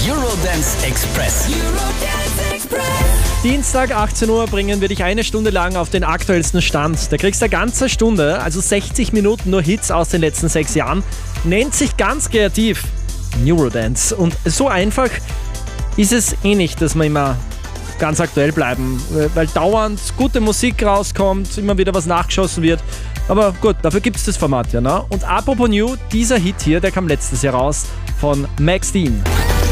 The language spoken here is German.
Eurodance Express. Dienstag 18 Uhr bringen wir dich eine Stunde lang auf den aktuellsten Stand. Da kriegst du eine ganze Stunde, also 60 Minuten nur Hits aus den letzten 6 Jahren. Nennt sich ganz kreativ Eurodance. Und so einfach ist es eh nicht, dass wir immer ganz aktuell bleiben, weil dauernd gute Musik rauskommt, immer wieder was nachgeschossen wird. Aber gut, dafür gibt es das Format ja, ne? Und apropos New, dieser Hit hier, der kam letztes Jahr raus von Max Dean.